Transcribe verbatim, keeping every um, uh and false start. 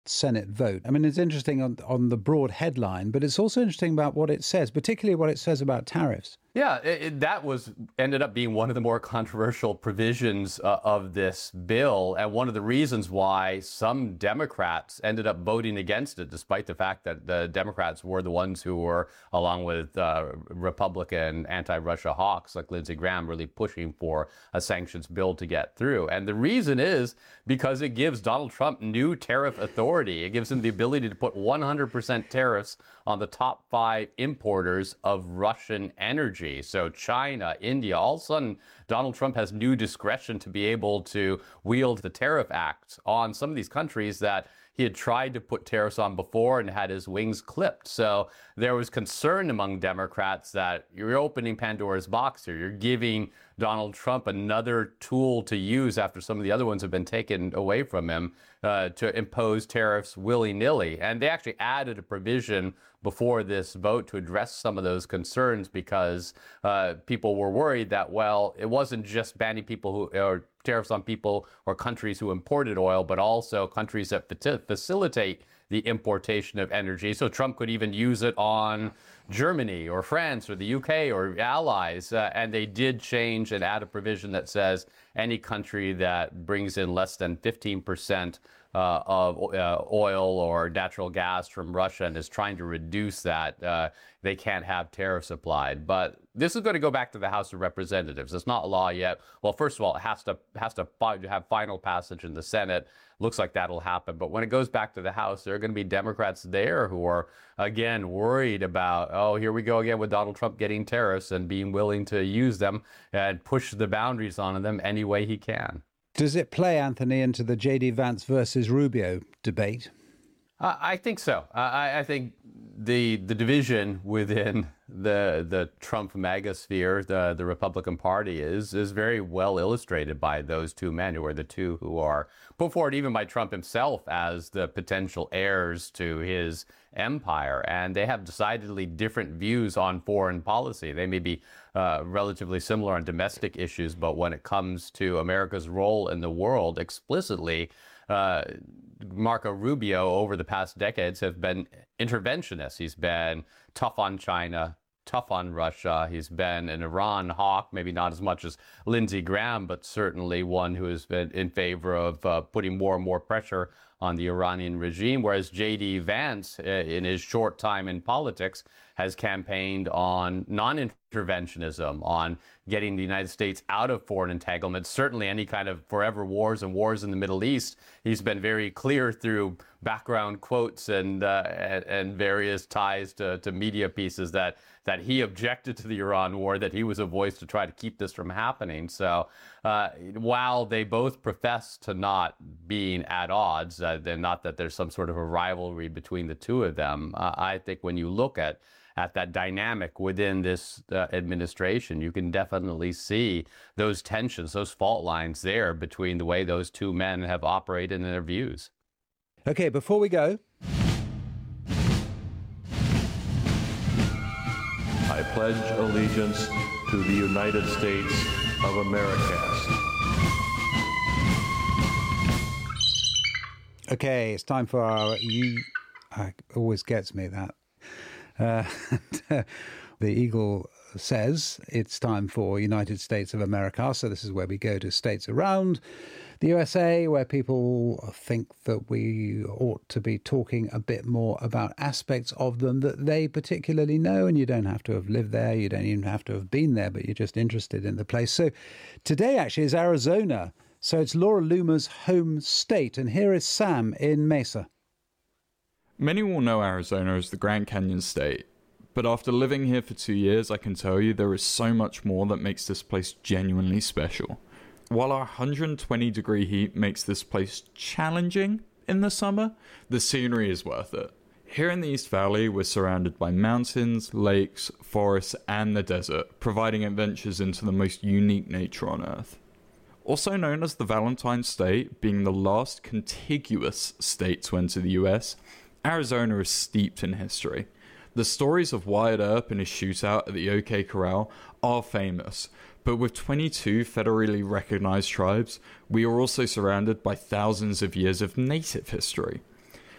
Senate vote. I mean, it's interesting on, on the broad headline, but it's also interesting about what it says, particularly what it says about tariffs. Yeah, it, it, that was ended up being one of the more controversial provisions uh, of this bill, and one of the reasons why some Democrats ended up voting against it, despite the fact that the Democrats were the ones who were, along with uh, Republican anti-Russia hawks like Lindsey Graham, really pushing for a sanctions bill to get through. And the reason is because it gives Donald Trump new tariff authority. It gives him the ability to put one hundred percent tariffs on the top five importers of Russian energy. So China, India, all of a sudden, Donald Trump has new discretion to be able to wield the Tariff Act on some of these countries that he had tried to put tariffs on before and had his wings clipped. So there was concern among Democrats that you're opening Pandora's box here. You're giving Donald Trump another tool to use after some of the other ones have been taken away from him uh, to impose tariffs willy-nilly. And they actually added a provision before this vote to address some of those concerns because uh, people were worried that, well, it wasn't just banning people who or tariffs on people or countries who imported oil, but also countries that facilitate the importation of energy. So Trump could even use it on Germany or France or the U K or allies. Uh, and they did change and add a provision that says any country that brings in less than fifteen percent uh, of uh, oil or natural gas from Russia and is trying to reduce that, uh, they can't have tariffs applied. But this is going to go back to the House of Representatives. It's not law yet. Well, first of all, it has to has to have final passage in the Senate. Looks like that'll happen. But when it goes back to the House, there are going to be Democrats there who are, again, worried about, oh, here we go again with Donald Trump getting tariffs and being willing to use them and push the boundaries on them any way he can. Does it play, Anthony, into the J D Vance versus Rubio debate? Uh, I think so. Uh, I, I think the the division within the the Trump MAGA sphere, the the Republican Party, is is very well illustrated by those two men, who are the two who are put forward even by Trump himself as the potential heirs to his empire. And they have decidedly different views on foreign policy. They may be uh, relatively similar on domestic issues, but when it comes to America's role in the world explicitly, uh, Marco Rubio over the past decades have been interventionists. He's been tough on China, tough on Russia. He's been an Iran hawk, maybe not as much as Lindsey Graham, but certainly one who has been in favor of uh, putting more and more pressure on the Iranian regime, whereas J D Vance, uh, in his short time in politics, has campaigned on non-interventionism, on getting the United States out of foreign entanglements, certainly any kind of forever wars and wars in the Middle East. He's been very clear through background quotes and uh, and, and various ties to, to media pieces that that he objected to the Iran war, that he was a voice to try to keep this from happening. So uh, while they both profess to not being at odds, uh, and not that there's some sort of a rivalry between the two of them, uh, I think when you look at at that dynamic within this uh, administration, you can definitely see those tensions, those fault lines there between the way those two men have operated in their views. Okay, before we go, I pledge allegiance to the United States of America. Okay, it's time for our you. Uh, always gets me that. Uh, the Eagle says it's time for United States of America. So this is where we go to states around the U S A where people think that we ought to be talking a bit more about aspects of them that they particularly know. And you don't have to have lived there. You don't even have to have been there, but you're just interested in the place. So today actually is Arizona. So it's Laura Loomer's home state. And here is Sam in Mesa. Many will know Arizona as the Grand Canyon State, but after living here for two years, I can tell you there is so much more that makes this place genuinely special. While our one hundred twenty degree heat makes this place challenging in the summer, the scenery is worth it. Here in the East Valley, we're surrounded by mountains, lakes, forests, and the desert, providing adventures into the most unique nature on Earth. Also known as the Valentine State, being the last contiguous state to enter the U S, Arizona is steeped in history. The stories of Wyatt Earp and his shootout at the OK Corral are famous, but with twenty-two federally recognized tribes, we are also surrounded by thousands of years of native history.